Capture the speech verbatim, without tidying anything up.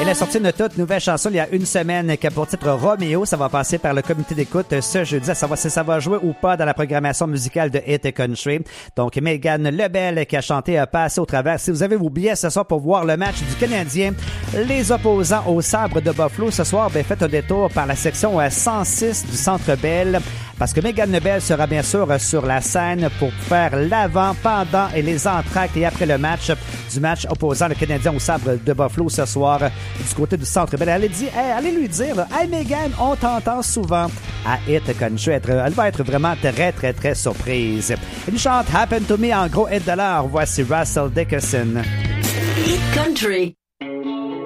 Elle a sorti une toute nouvelle chanson il y a une semaine qui a pour titre Roméo. Ça va passer par le comité d'écoute ce jeudi, à savoir si ça va jouer ou pas dans la programmation musicale de Hit Country. Donc, Megan Lebel qui a chanté a passé au travers. Si vous avez vos billets ce soir pour voir le match du Canadien, les opposants au Sabre de Buffalo ce soir, ben, faites un détour par la section cent six du Centre Bell. Parce que Megan Lebel sera bien sûr sur la scène pour faire l'avant, pendant et les entractes et après le match du match opposant le Canadien au Sabre de Buffalo ce soir du côté du Centre Bell. Elle a dit, hey, allez lui dire, là, hey Megan, on t'entend souvent à Hit Country. Elle va être vraiment très très très surprise. Elle chante Happen to Me en gros hit de l'heure. Voici Russell Dickerson. Hit Country.